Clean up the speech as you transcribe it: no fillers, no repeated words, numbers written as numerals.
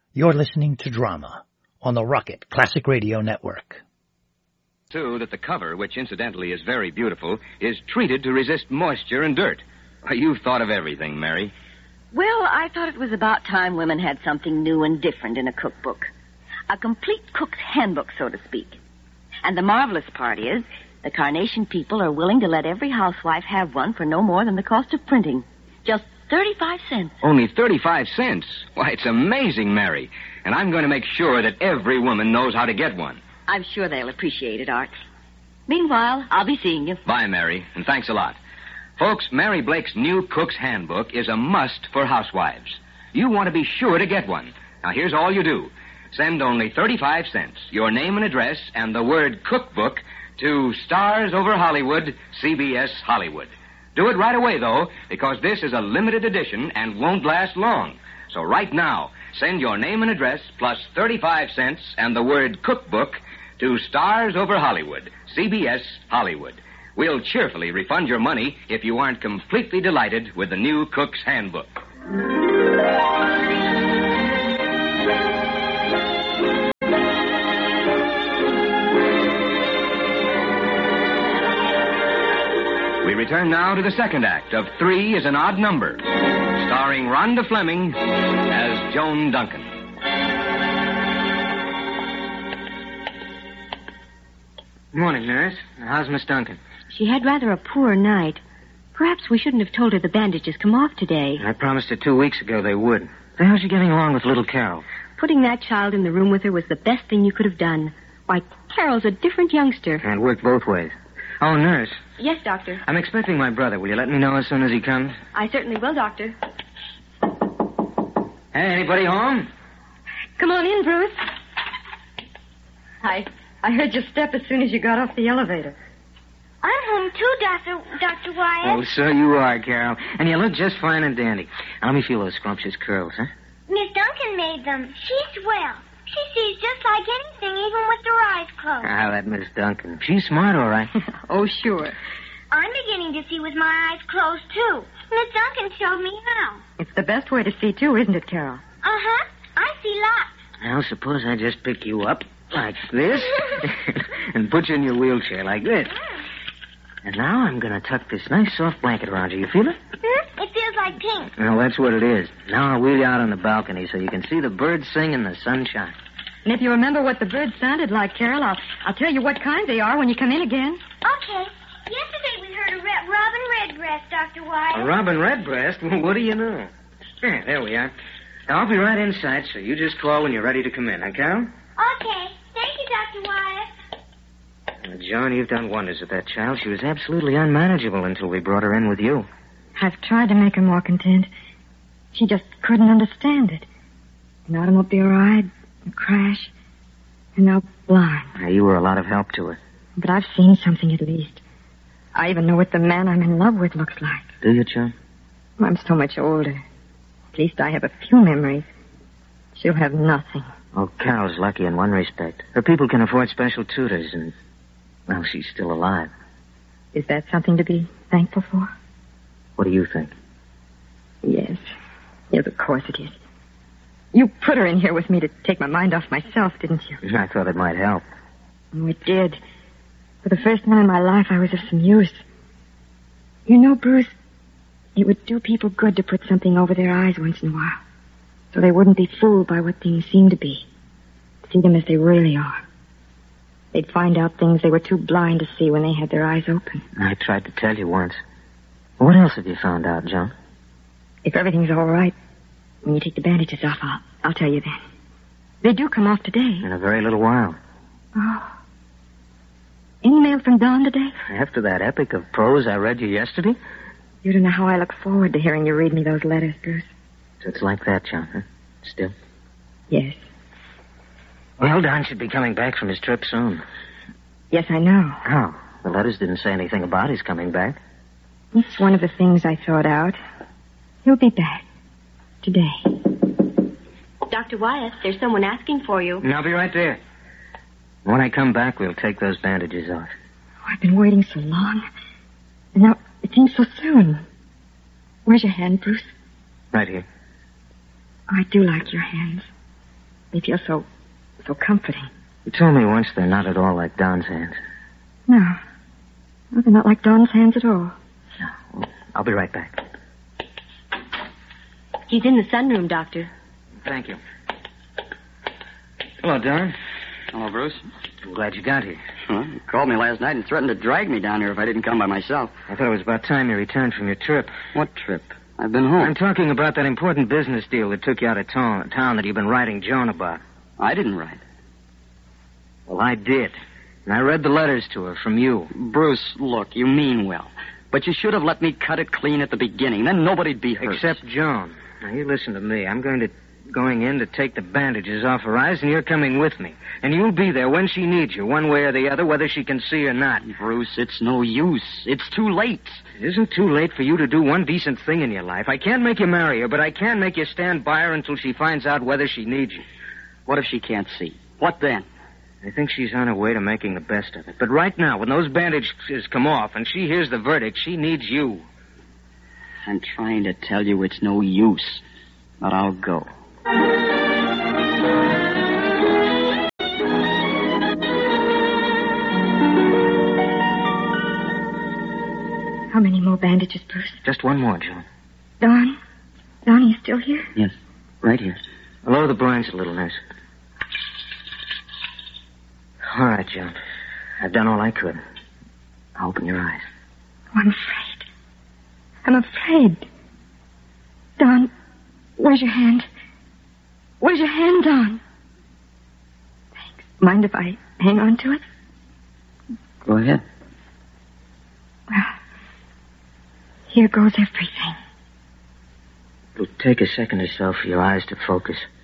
You're listening to Drama on the Rocket Classic Radio Network. Too, that the cover, which incidentally is very beautiful, is treated to resist moisture and dirt. You've thought of everything, Mary. Well, I thought it was about time women had something new and different in a cookbook. A complete cook's handbook, so to speak. And the marvelous part is, the Carnation people are willing to let every housewife have one for no more than the cost of printing. Just 35 cents. Only 35 cents? Why, it's amazing, Mary. And I'm going to make sure that every woman knows how to get one. I'm sure they'll appreciate it, Art. Meanwhile, I'll be seeing you. Bye, Mary, and thanks a lot. Folks, Mary Blake's new Cook's Handbook is a must for housewives. You want to be sure to get one. Now, here's all you do. Send only 35 cents, your name and address, and the word cookbook to Stars Over Hollywood, CBS Hollywood. Do it right away, though, because this is a limited edition and won't last long. So right now, send your name and address plus 35 cents and the word cookbook to Stars Over Hollywood, CBS Hollywood. We'll cheerfully refund your money if you aren't completely delighted with the new Cook's Handbook. We return now to the second act of Three is an Odd Number, starring Rhonda Fleming as Joan Duncan. Morning, nurse. How's Miss Duncan? She had rather a poor night. Perhaps we shouldn't have told her the bandages come off today. I promised her 2 weeks ago they would. How's she getting along with little Carol? Putting that child in the room with her was the best thing you could have done. Why, Carol's a different youngster. And it worked both ways. Oh, nurse. Yes, Doctor. I'm expecting my brother. Will you let me know as soon as he comes? I certainly will, Doctor. Hey, anybody home? Come on in, Bruce. I heard your step as soon as you got off the elevator. I'm home too, Dr. Wyatt. Oh, so you are, Carol. And you look just fine and dandy. Now, let me feel those scrumptious curls, huh? Miss Duncan made them. She's swell. She sees just like anything, even with her eyes closed. Ah, that Miss Duncan. She's smart, all right. Oh, sure. I'm beginning to see with my eyes closed, too. Miss Duncan showed me how. It's the best way to see, too, isn't it, Carol? Uh-huh. I see lots. Now, suppose I just pick you up like this and put you in your wheelchair like this. And now I'm going to tuck this nice soft blanket around you. You feel it? It feels like pink. Well, that's what it is. Now I'll wheel you out on the balcony so you can see the birds sing in the sunshine. And if you remember what the birds sounded like, Carol, I'll tell you what kind they are when you come in again. Okay. Yesterday we heard a robin redbreast, Dr. Wyatt. A robin redbreast? Well, what do you know? Yeah, there we are. Now, I'll be right inside, so you just call when you're ready to come in, huh, Carol? Okay. Thank you, Dr. Wyatt. John, you've done wonders with that child. She was absolutely unmanageable until we brought her in with you. I've tried to make her more content. She just couldn't understand it. An automobile ride, a crash, and now blind. Now, you were a lot of help to her. But I've seen something at least. I even know what the man I'm in love with looks like. Do you, John? I'm so much older. At least I have a few memories. She'll have nothing. Oh, Carol's lucky in one respect. Her people can afford special tutors, and, well, she's still alive. Is that something to be thankful for? What do you think? Yes. Yes, of course it is. You put her in here with me to take my mind off myself, didn't you? I thought it might help. Oh, it did. For the first time in my life, I was of some use. You know, Bruce, it would do people good to put something over their eyes once in a while, so they wouldn't be fooled by what things seem to be. See them as they really are. They'd find out things they were too blind to see when they had their eyes open. I tried to tell you once. What else have you found out, John? If everything's all right, when you take the bandages off, I'll tell you then. They do come off today. In a very little while. Oh. Any mail from Dawn today? After that epic of prose I read you yesterday? You don't know how I look forward to hearing you read me those letters, Bruce. So it's like that, John, huh? Still? Yes. Well, Don should be coming back from his trip soon. Yes, I know. Oh, the letters didn't say anything about his coming back. It's one of the things I thought out. He'll be back. Today. Dr. Wyatt, there's someone asking for you. I'll be right there. When I come back, we'll take those bandages off. Oh, I've been waiting so long. And now it seems so soon. Where's your hand, Bruce? Right here. Oh, I do like your hands. They feel so comforting. You told me once they're not at all like Don's hands. No, they're not like Don's hands at all. Well, I'll be right back. He's in the sunroom, Doctor. Thank you. Hello, Don. Hello, Bruce. I'm glad you got here. Well, you called me last night and threatened to drag me down here if I didn't come by myself. I thought it was about time you returned from your trip. What trip? I've been home. I'm talking about that important business deal that took you out of town that you've been writing Joan about. I didn't write. Well, I did. And I read the letters to her from you. Bruce, look, you mean well. But you should have let me cut it clean at the beginning. Then nobody'd be hurt. Except Joan. Now, you listen to me. I'm going in to take the bandages off her eyes, and you're coming with me. And you'll be there when she needs you, one way or the other, whether she can see or not. Bruce, it's no use. It's too late. It isn't too late for you to do one decent thing in your life. I can't make you marry her, but I can make you stand by her until she finds out whether she needs you. What if she can't see? What then? I think she's on her way to making the best of it. But right now, when those bandages come off and she hears the verdict, she needs you. I'm trying to tell you it's no use. But I'll go. How many more bandages, Bruce? Just one more, Joan. Don? Don, are you still here? Yes, right here. I'll lower the blinds a little, nurse. All right, Joan. I've done all I could. Now open your eyes. Oh, I'm afraid. I'm afraid. Don, where's your hand? Where's your hand, Don? Thanks. Mind if I hang on to it? Go ahead. Well, here goes everything. It'll take a second or so for your eyes to focus.